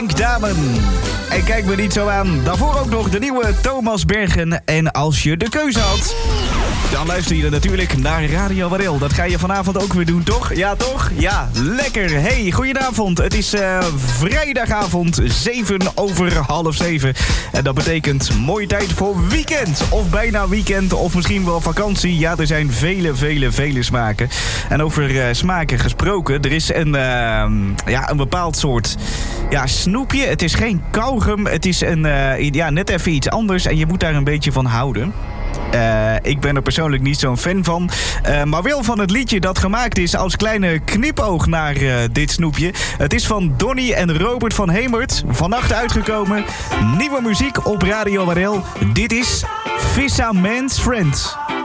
Henk Damen. En kijk me niet zo aan. Daarvoor ook nog de nieuwe Thomas Bergen. En als je de keuze had, dan luister je natuurlijk naar Radio Warel. Dat ga je vanavond ook weer doen, toch? Ja, toch? Ja, lekker. Hey, goedenavond. Het is vrijdagavond, 7:06. En dat betekent mooie tijd voor weekend. Of bijna weekend, of misschien wel vakantie. Ja, er zijn vele smaken. En over smaken gesproken, er is een bepaald soort snoepje. Het is geen kauwgum, het is net even iets anders. En je moet daar een beetje van houden. Ik ben er persoonlijk niet zo'n fan van. Maar wel van het liedje dat gemaakt is als kleine knipoog naar dit snoepje. Het is van Donny en Robert van Hemert. Vannacht uitgekomen. Nieuwe muziek op Radio Warel. Dit is Vissa Man's Friend.